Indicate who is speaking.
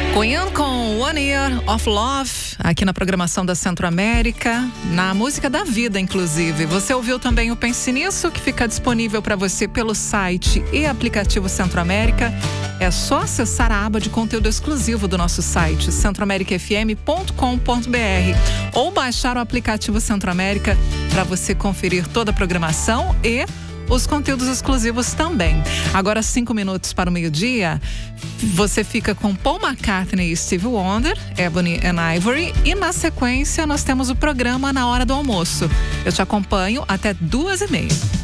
Speaker 1: Queen com One Year of Love, aqui na programação da Centro-América, na música da vida, inclusive. Você ouviu também o Pense Nisso, que fica disponível para você pelo site e aplicativo Centro-América. É só acessar a aba de conteúdo exclusivo do nosso site, centroamericafm.com.br, ou baixar o aplicativo Centro-América para você conferir toda a programação e os conteúdos exclusivos também. Agora 5 minutos para o meio-dia, você fica com Paul McCartney e Stevie Wonder, Ebony and Ivory, e na sequência nós temos o programa Na Hora do Almoço. Eu te acompanho até 2h30.